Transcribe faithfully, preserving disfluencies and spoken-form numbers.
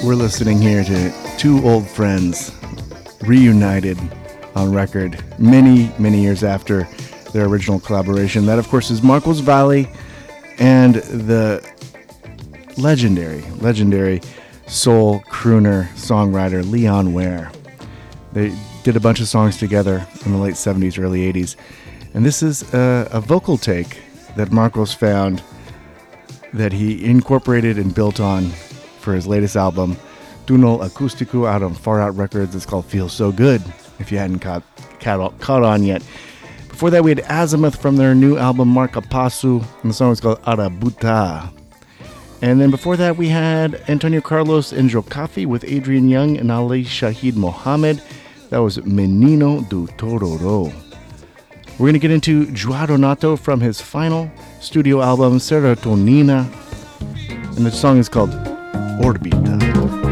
We're listening here to two old friends reunited on record many, many years after their original collaboration. That, of course, is Marcos Valle and the legendary, legendary soul crooner songwriter Leon Ware. They did a bunch of songs together in the late seventies, early eighties. And this is a, a vocal take that Marcos found that he incorporated and built on for his latest album, Túnel Acústico, out on Far Out Records. It's called Feels So Good, if you hadn't caught, caught, caught on yet. Before that, we had Azimuth from their new album, Marca Pasu, and the song is called Arabuta. And then before that, we had Antonio Carlos and Jokafi with Adrian Young and Ali Shahid Mohammed. That was Menino do Tororo. We're going to get into Joao Donato from his final studio album, Serotonina. And the song is called Orbita.